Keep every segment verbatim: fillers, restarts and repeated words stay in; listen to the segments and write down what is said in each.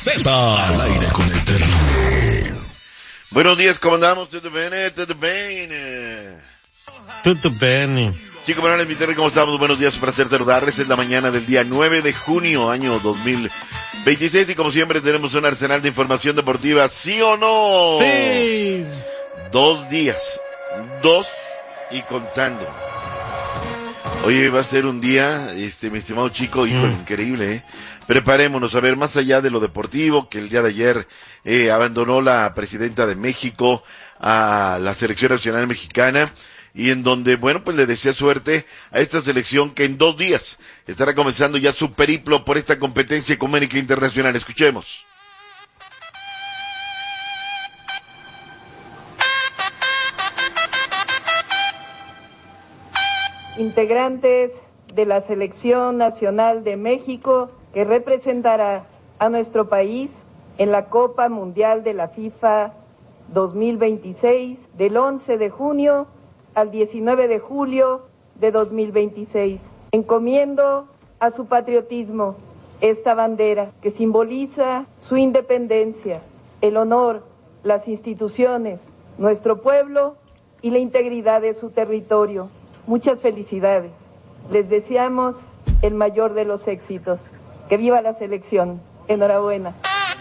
Z. Al aire con el terrible. Buenos días, ¿cómo andamos? ¿Todo bien? ¿Todo bien? Todo bien. Chico Morales, mi Terry, ¿cómo estamos? Buenos días, un placer saludarles. Es la mañana del día nueve de junio, año dos mil veintiséis, y como siempre tenemos un arsenal de información deportiva, ¿sí o no? Sí. Dos días, dos y contando. Oye, va a ser un día, este, mi estimado chico, hijo, mm. increíble, ¿eh? Preparémonos, a ver, más allá de lo deportivo, que el día de ayer eh, abandonó la presidenta de México a la selección nacional mexicana, y en donde, bueno, pues le desea suerte a esta selección que en dos días estará comenzando ya su periplo por esta competencia ecuménica internacional. Escuchemos. Integrantes de la Selección Nacional de México, que representará a nuestro país en la Copa Mundial de la FIFA dos mil veintiséis, del once de junio al diecinueve de julio de dos mil veintiséis. Encomiendo a su patriotismo esta bandera que simboliza su independencia, el honor, las instituciones, nuestro pueblo y la integridad de su territorio. Muchas felicidades. Les deseamos el mayor de los éxitos. ¡Que viva la selección! Enhorabuena.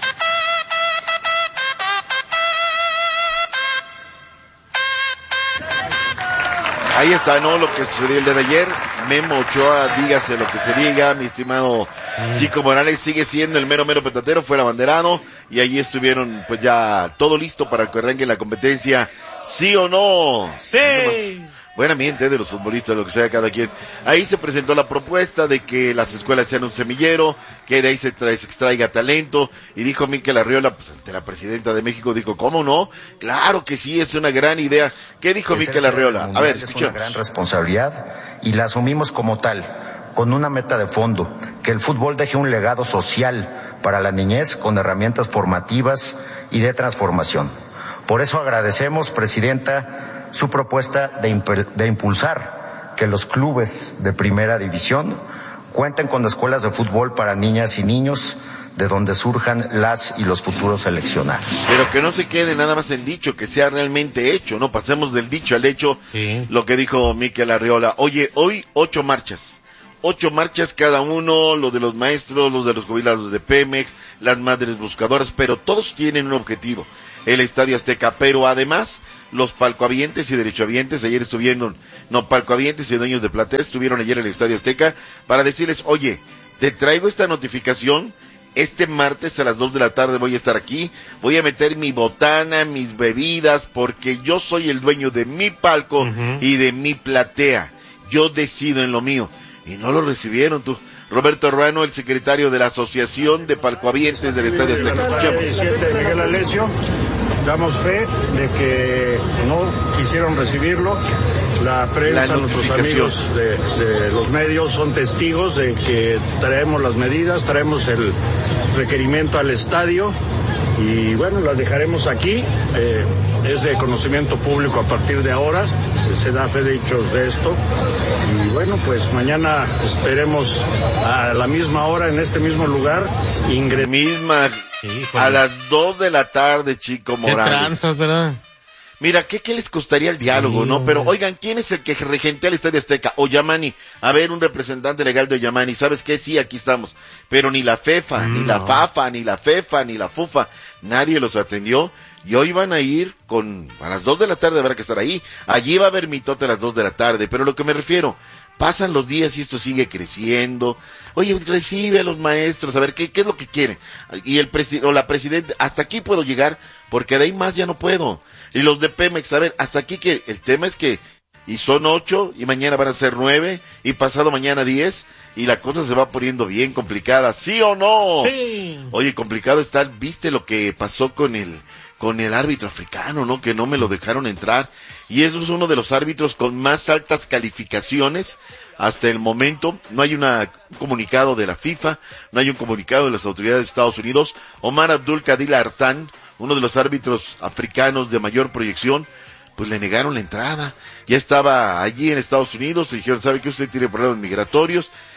Ahí está, ¿no? Lo que sucedió el día de ayer. Memo Ochoa, dígase lo que se diga, mi estimado mm. Chico Morales sigue siendo el mero mero petatero, fue el abanderado, y allí estuvieron pues ya todo listo para que arranque la competencia, ¿sí o no? Sí. Buen ambiente de los futbolistas, lo que sea cada quien. Ahí se presentó la propuesta de que las escuelas sean un semillero, que de ahí se, trae, se extraiga talento, y dijo Mikel Arriola, pues ante la presidenta de México, dijo, ¿cómo no? Claro que sí, es una gran idea. ¿Qué dijo Mikel Arriola? A ver, escuchemos. Es una gran responsabilidad y la asumimos como tal, con una meta de fondo, que el fútbol deje un legado social para la niñez con herramientas formativas y de transformación. Por eso agradecemos, presidenta, su propuesta de, imp- de impulsar que los clubes de primera división cuenten con escuelas de fútbol para niñas y niños de donde surjan las y los futuros seleccionados. Pero que no se quede nada más en dicho, que sea realmente hecho, ¿no? Pasemos del dicho al hecho, sí. Lo que dijo Mikel Arriola. Oye, hoy ocho marchas. Ocho marchas cada uno, los de los maestros, los de los jubilados de Pemex, las madres buscadoras, pero todos tienen un objetivo, el Estadio Azteca, pero además los palcohabientes y derechohabientes, ayer estuvieron, no, palcohabientes y dueños de platea, estuvieron ayer en el Estadio Azteca para decirles, oye, te traigo esta notificación, este martes a las dos de la tarde voy a estar aquí, voy a meter mi botana, mis bebidas, porque yo soy el dueño de mi palco uh-huh. y de mi platea, yo decido en lo mío, y no lo recibieron tú. Roberto Ruano, el secretario de la Asociación de Palcohabientes del Estadio Azteca. diecisiete de Miguel Alessio, damos fe de que no quisieron recibirlo. La prensa, nuestros amigos de, de los medios son testigos de que traemos las medidas, traemos el requerimiento al estadio y bueno, las dejaremos aquí. Eh, es de conocimiento público a partir de ahora, se da fe de hechos de esto y bueno, pues mañana esperemos a la misma hora en este mismo lugar ingresar. Misma, sí, a las dos de la tarde, Chico Morales. Qué tranzas, ¿verdad? Mira, ¿qué, qué les costaría el diálogo, sí, no? Pero, oigan, ¿quién es el que regentea el Estadio Azteca? Oyamani. A ver, un representante legal de Oyamani. ¿Sabes qué? Sí, aquí estamos. Pero ni la FEFA, mm, ni la no. FAFA, ni la FEFA, ni la FUFA. Nadie los atendió. Y hoy van a ir con, a las dos de la tarde habrá que estar ahí. Allí va a haber mitote a las dos de la tarde. Pero lo que me refiero, pasan los días y esto sigue creciendo. Oye, recibe a los maestros, a ver, ¿qué, qué es lo que quieren? Y el presidente, o la presidenta, hasta aquí puedo llegar, porque de ahí más ya no puedo. Y los de Pemex, a ver, hasta aquí que, el tema es que, y son ocho, y mañana van a ser nueve, y pasado mañana diez, y la cosa se va poniendo bien complicada, ¿sí o no? Sí. Oye, complicado está, viste lo que pasó con el, con el árbitro africano, ¿no? Que no me lo dejaron entrar, y es uno de los árbitros con más altas calificaciones hasta el momento. No hay una, un comunicado de la FIFA, no hay un comunicado de las autoridades de Estados Unidos. Omar Abdul Kadir Artan, uno de los árbitros africanos de mayor proyección, pues le negaron la entrada. Ya estaba allí en Estados Unidos, le dijeron, ¿sabe que usted tiene problemas migratorios?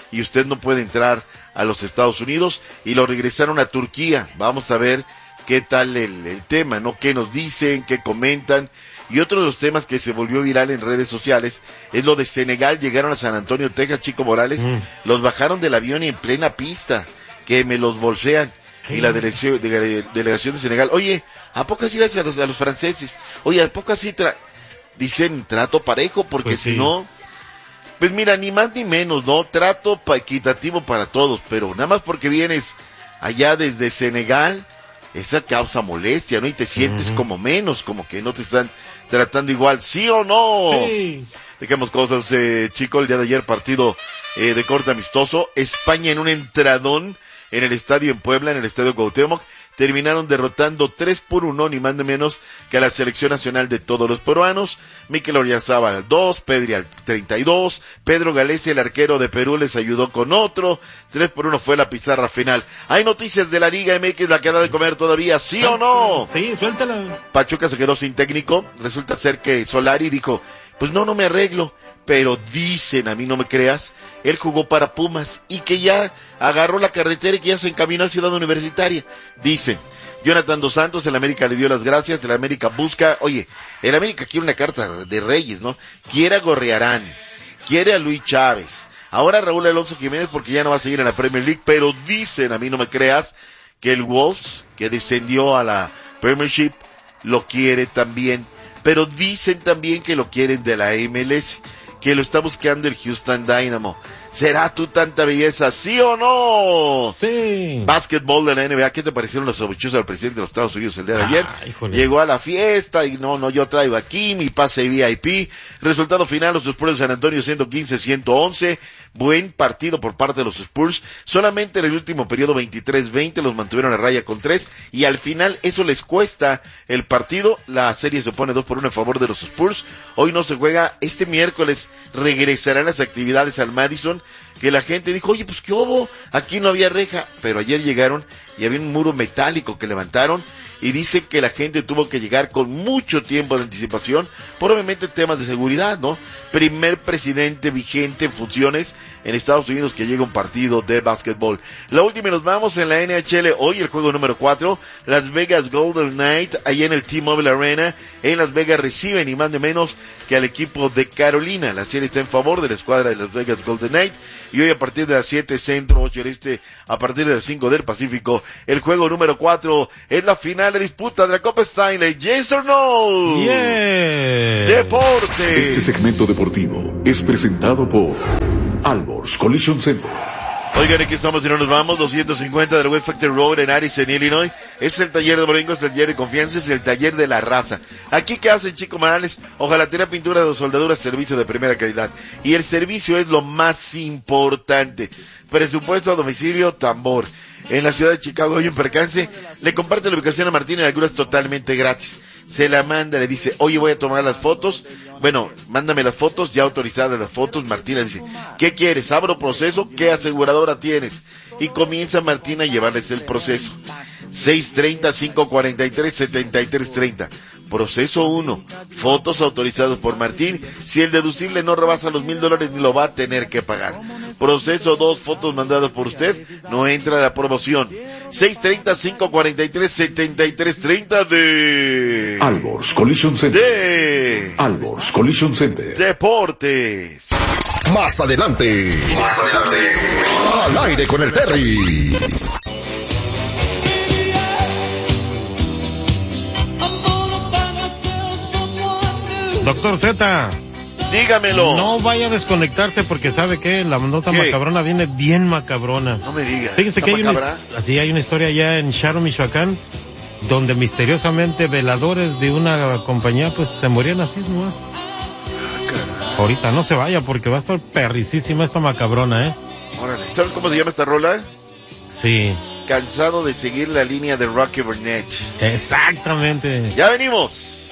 y usted no puede entrar a los Estados Unidos, y lo regresaron a Turquía. Vamos a ver qué tal el, el tema, ¿no? ¿Qué nos dicen? ¿Qué comentan? Y otro de los temas que se volvió viral en redes sociales es lo de Senegal. Llegaron a San Antonio, Texas, Chico Morales, mm. los bajaron del avión y en plena pista, que me los bolsean. Y la delegación de, delegación de Senegal, oye, ¿a poco así a los, a los franceses? Oye, ¿a poco así tra dicen trato parejo? Porque pues si sí. no, pues mira, ni más ni menos, ¿no? Trato pa equitativo para todos, pero nada más porque vienes allá desde Senegal, esa causa molestia, ¿no? Y te sientes uh-huh. como menos, como que no te están tratando igual, ¿sí o no? Sí. Dejemos cosas, eh, chico, el día de ayer partido eh, de corte amistoso, España en un entradón en el estadio en Puebla, en el estadio Cuauhtémoc, terminaron derrotando tres por uno, ni más ni menos que a la selección nacional de todos los peruanos. Mikel Oyarzabal al dos, Pedri al treinta y dos, Pedro Galese, el arquero de Perú, les ayudó con otro, tres por uno fue la pizarra final. Hay noticias de la Liga M X, la que da de comer todavía, ¿sí o no? Sí, suéltala. Pachuca se quedó sin técnico, resulta ser que Solari dijo, pues no, no me arreglo, pero dicen, a mí no me creas, él jugó para Pumas y que ya agarró la carretera y que ya se encaminó a Ciudad Universitaria. Dicen, Jonathan Dos Santos, el América le dio las gracias, el América busca, oye, el América quiere una carta de Reyes, ¿no? Quiere a Gorriarán, quiere a Luis Chávez, ahora Raúl Alonso Jiménez porque ya no va a seguir en la Premier League, pero dicen, a mí no me creas, que el Wolves, que descendió a la Premiership, lo quiere también. Pero dicen también que lo quieren de la M L S, que lo está buscando el Houston Dynamo. ¿Será tú tanta belleza, sí o no? Sí. Básquetbol de la N B A, ¿qué te parecieron los sobrichos del presidente de los Estados Unidos el día de ayer? Ah, híjole. Llegó a la fiesta y no, no, yo traigo aquí mi pase V I P. Resultado final, los Spurs de San Antonio ciento quince a ciento once. Buen partido por parte de los Spurs. Solamente en el último periodo veintitrés veinte los mantuvieron a raya con tres y al final eso les cuesta el partido. La serie se pone dos por uno en favor de los Spurs. Hoy no se juega. Este miércoles regresarán las actividades al Madison, que la gente dijo, oye, pues qué hubo, aquí no había reja, pero ayer llegaron y había un muro metálico que levantaron y dicen que la gente tuvo que llegar con mucho tiempo de anticipación, por obviamente temas de seguridad, ¿no? Primer presidente vigente en funciones en Estados Unidos que llega un partido de básquetbol. La última y nos vamos en la N H L, hoy el juego número cuatro, Las Vegas Golden Knights, ahí en el T-Mobile Arena, en Las Vegas reciben ni más ni menos que al equipo de Carolina. La serie está en favor de la escuadra de Las Vegas Golden Knights, y hoy a partir de las siete centro, ocho del este, a partir de las cinco del Pacífico, el juego número cuatro es la final de disputa de la Copa Stanley. Yes or no? Yeah. Deportes. Este segmento deportivo es presentado por Alborz Collision Center. Oigan, aquí estamos y no nos vamos, doscientos cincuenta del West Factory Road en Addison, Illinois. Es el taller de Morengo, es el taller de confianza, es el taller de la raza. Aquí, ¿qué hacen, Chico Morales? Ojalatería, pintura de soldadura, servicio de primera calidad. Y el servicio es lo más importante. Presupuesto a domicilio, tambor. En la ciudad de Chicago hay un percance, le comparte la ubicación a Martín en algunas totalmente gratis. Se la manda, le dice, oye, voy a tomar las fotos. Bueno, mándame las fotos, ya autorizadas las fotos. Martina dice, ¿qué quieres? ¿Abro proceso? ¿Qué aseguradora tienes? Y comienza Martina a llevarles el proceso. seis treinta, cinco cuarenta y tres, setenta y tres treinta. Proceso uno. Fotos autorizadas por Martín. Si el deducible no rebasa los mil dólares, ni lo va a tener que pagar. Proceso dos. Fotos mandadas por usted. No entra la promoción. seis treinta, cinco cuarenta y tres, setenta y tres treinta de... Alborz Collision Center. De... Alborz Collision Center. Deportes. Más adelante. Más adelante. Al aire con el Terry. Doctor Z. Dígamelo. No vaya a desconectarse porque sabe que la nota ¿Qué? macabrona viene bien macabrona. No me digas. Fíjese que hay una, así hay una historia allá en Sharon, Michoacán, donde misteriosamente veladores de una compañía pues se morían así nomás. Ah, ahorita no se vaya porque va a estar perricísima esta macabrona, ¿eh? Órale. ¿Sabes cómo se llama esta rola? Sí. Cansado de seguir la línea de Rocky Burnett. Exactamente. Ya venimos.